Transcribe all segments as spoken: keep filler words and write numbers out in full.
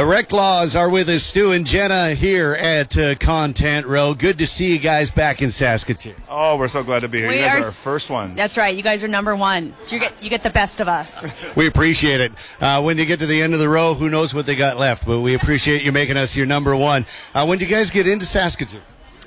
Reclaws are with us, Stu and Jenna, here at uh, Content Row. Good to see you guys back in Saskatoon. Oh, we're so glad to be here. We you guys are are our first ones. That's right. You guys are number one. So you get you get the best of us. We appreciate it. Uh, when you get to the end of the row, who knows what they got left, but we appreciate you making us your number one. Uh, when did you guys get into Saskatoon?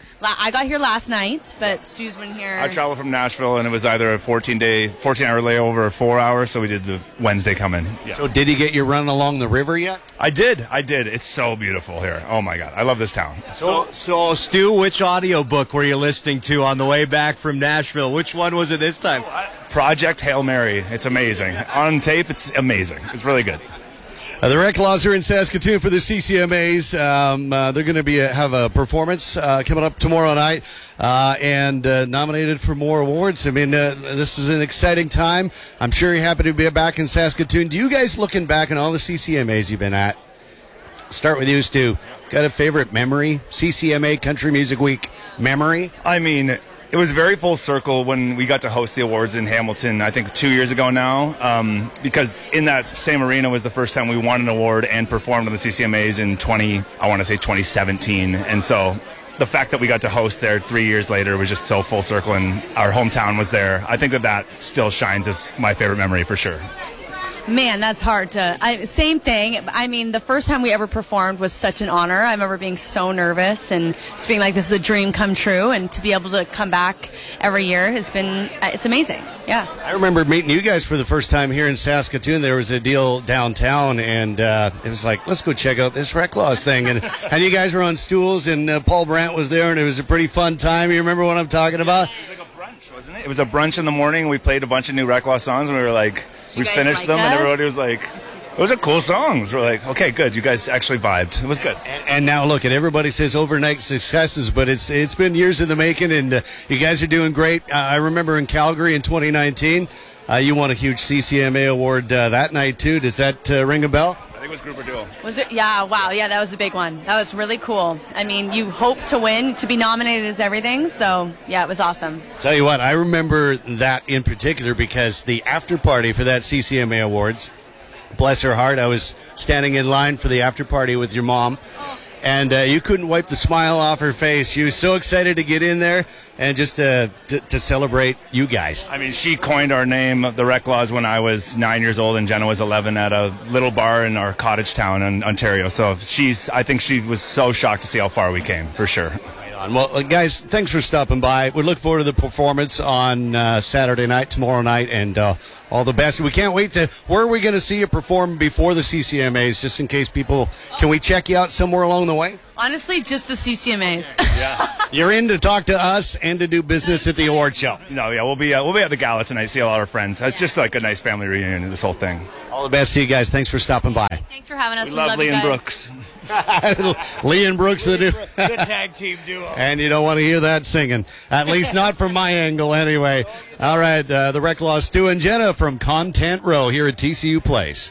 I got here last night, but Stu's been here. I traveled from Nashville, and it was either a fourteen-day, fourteen-hour layover or four hours, so we did the Wednesday come in. Yeah. So did you get your run along the river yet? I did. I did. It's so beautiful here. Oh, my God. I love this town. So, so Stu, which audiobook were you listening to on the way back from Nashville? Which one was it this time? Project Hail Mary. It's amazing. On tape, it's amazing. It's really good. Uh, the Reclaws are in Saskatoon for the C C M As. Um, uh, they're going to be a, have a performance uh, coming up tomorrow night uh, and uh, nominated for more awards. I mean, uh, this is an exciting time. I'm sure you're happy to be back in Saskatoon. Do you guys, looking back on all the C C M As you've been at, start with you, Stu, got a favorite memory? C C M A Country Music Week memory? I mean, it was very full circle when we got to host the awards in Hamilton, I think two years ago now, um, because in that same arena was the first time we won an award and performed on the C C M As in twenty, I want to say twenty seventeen. And so the fact that we got to host there three years later was just so full circle, and our hometown was there. I think that that still shines as my favorite memory for sure. Man, that's hard to... I, same thing. I mean, the first time we ever performed was such an honor. I remember being so nervous and just being like, this is a dream come true. And to be able to come back every year has been... It's amazing. Yeah. I remember meeting you guys for the first time here in Saskatoon. There was a deal downtown, and uh, it was like, let's go check out this Reclaws thing. And, and you guys were on stools, and uh, Paul Brandt was there, and it was a pretty fun time. You remember what I'm talking about? It was like a brunch, wasn't it? It was a brunch in the morning. We played a bunch of new Reclaws songs, and we were like... We finished like them, us? and everybody was like, those are cool songs. We're like, okay, good. You guys actually vibed. It was good. And, and now, look, and everybody says overnight successes, but it's it's been years in the making, and uh, you guys are doing great. Uh, I remember in Calgary in twenty nineteen, uh, you won a huge C C M A award uh, that night, too. Does that uh, ring a bell? I think it was group or duo. Was it? Yeah, wow. Yeah, that was a big one. That was really cool. I mean, you hope to win, to be nominated as everything. So, yeah, it was awesome. Tell you what, I remember that in particular because the after party for that C C M A Awards, bless her heart, I was standing in line for the after party with your mom. And uh, you couldn't wipe the smile off her face. She was so excited to get in there and just uh, to, to celebrate you guys. I mean, she coined our name, the Reclaws, when I was nine years old and Jenna was eleven at a little bar in our cottage town in Ontario. So she's, I think she was so shocked to see how far we came, for sure. Well, uh, guys, thanks for stopping by. We look forward to the performance on uh, Saturday night, tomorrow night, and uh, all the best. We can't wait to. Where are we going to see you perform before the C C M As? Just in case people, can we check you out somewhere along the way? Honestly, just the C C M As. Yeah. You're in to talk to us and to do business at the award show. No, yeah, we'll be uh, we'll be at the gala tonight. See a lot of our friends. It's just like a nice family reunion. This whole thing. All the best to you guys. Thanks for stopping by. Thanks for having us. We, We love, love Lee you and guys. Brooks. Lee and Brooks, the do. Good tag team duo. And you don't want to hear that singing. At least not from my angle, anyway. All right, uh, the Reclaws, Stu and Jenna from Content Row here at T C U Place.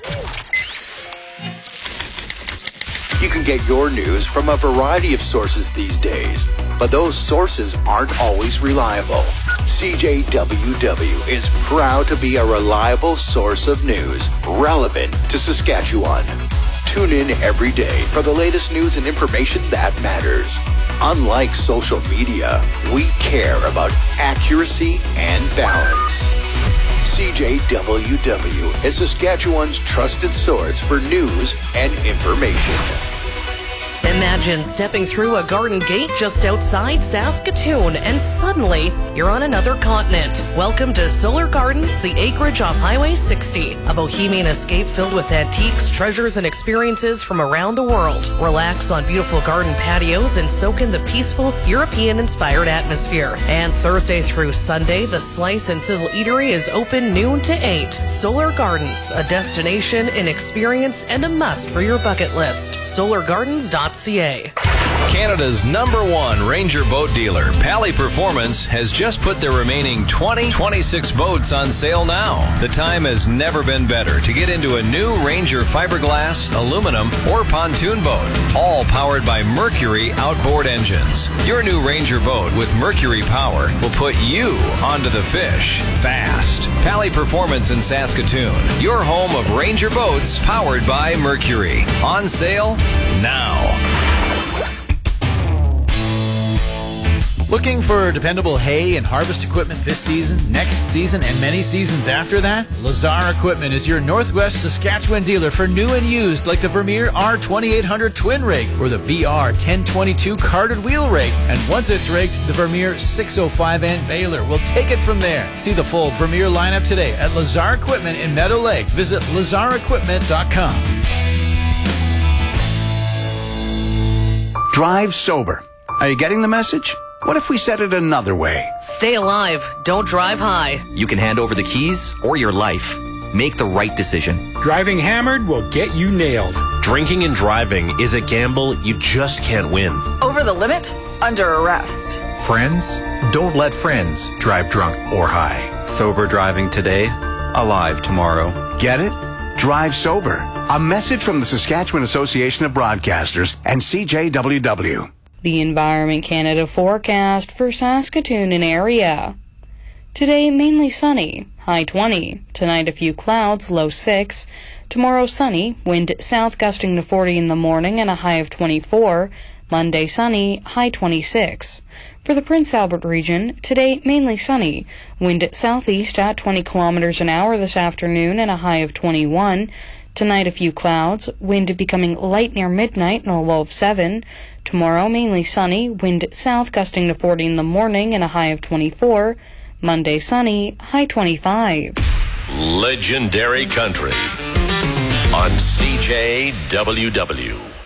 You can get your news from a variety of sources these days, but those sources aren't always reliable. C J W W is proud to be a reliable source of news relevant to Saskatchewan. Tune in every day for the latest news and information that matters. Unlike social media, we care about accuracy and balance. C J W W is Saskatchewan's trusted source for news and information. Imagine stepping through a garden gate just outside Saskatoon and suddenly you're on another continent. Welcome to Solar Gardens, the acreage off Highway sixty. A bohemian escape filled with antiques, treasures, and experiences from around the world. Relax on beautiful garden patios and soak in the peaceful, European-inspired atmosphere. And Thursday through Sunday, the Slice and Sizzle Eatery is open noon to eight. Solar Gardens, a destination, an experience, and a must for your bucket list. solar gardens dot c a. Canada's number one Ranger boat dealer, Pally Performance, has just put their remaining twenty twenty-six boats on sale now. The time has never been better to get into a new Ranger fiberglass, aluminum, or pontoon boat, all powered by Mercury outboard engines. Your new Ranger boat with Mercury power will put you onto the fish fast. Pally Performance in Saskatoon, your home of Ranger boats powered by Mercury. On sale now. Looking for dependable hay and harvest equipment this season, next season, and many seasons after that? Lazar Equipment is your Northwest Saskatchewan dealer for new and used, like the Vermeer R twenty-eight hundred twin rig or the V R ten twenty-two carded wheel rig. And once it's rigged, the Vermeer six oh five N baler will take it from there. See the full Vermeer lineup today at Lazar Equipment in Meadow Lake. Visit lazar equipment dot com. Drive sober. Are you getting the message? What if we said it another way? Stay alive. Don't drive high. You can hand over the keys or your life. Make the right decision. Driving hammered will get you nailed. Drinking and driving is a gamble you just can't win. Over the limit? Under arrest. Friends? Don't let friends drive drunk or high. Sober driving today, alive tomorrow. Get it? Drive sober. A message from the Saskatchewan Association of Broadcasters and C J W W. The Environment Canada forecast for Saskatoon and area. Today, mainly sunny, high twenty. Tonight, a few clouds, low six. Tomorrow, sunny, wind south gusting to forty in the morning and a high of twenty-four. Monday, sunny, high twenty-six. For the Prince Albert region, today, mainly sunny, wind southeast at twenty kilometers an hour this afternoon and a high of twenty-one. Tonight, a few clouds, wind becoming light near midnight and a low of seven. Tomorrow, mainly sunny, wind south gusting to forty in the morning and a high of twenty-four. Monday, sunny, high twenty-five. Legendary Country on C J W W.